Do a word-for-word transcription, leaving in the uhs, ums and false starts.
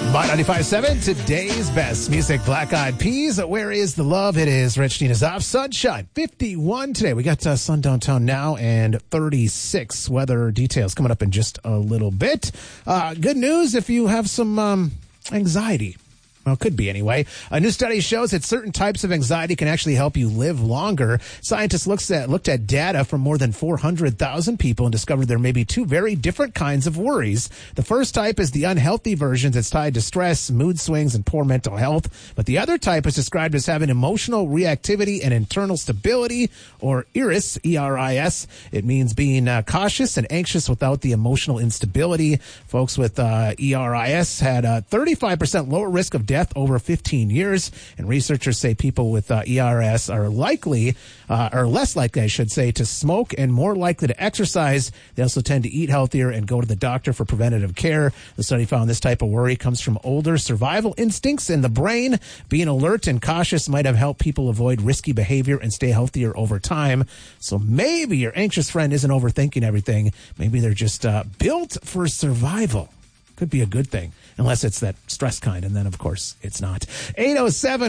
My ninety-five point seven, today's best music, Black Eyed Peas. Where is the love? It is Rich Nina's off. Sunshine, fifty-one today. We got uh, sun downtown now and thirty-six. Weather details coming up in just a little bit. Uh, good news if you have some um, anxiety. Well, it could be anyway. A new study shows that certain types of anxiety can actually help you live longer. Scientists looks at, looked at data from more than four hundred thousand people and discovered there may be two very different kinds of worries. The first type is the unhealthy version that's tied to stress, mood swings, and poor mental health. But the other type is described as having emotional reactivity and internal stability, or E R I S, E R I S. It means being uh, cautious and anxious without the emotional instability. Folks with uh, E R I S had a thirty-five percent lower risk of death over fifteen years, and researchers say people with uh, E R I S are likely, uh, or less likely, I should say, to smoke and more likely to exercise. They also tend to eat healthier and go to the doctor for preventative care. The study found this type of worry comes from older survival instincts in the brain. Being alert and cautious might have helped people avoid risky behavior and stay healthier over time. So maybe your anxious friend isn't overthinking everything. Maybe they're just uh, built for survival. Could be a good thing, unless it's that stress kind, and then, of course, it's not. eight oh seven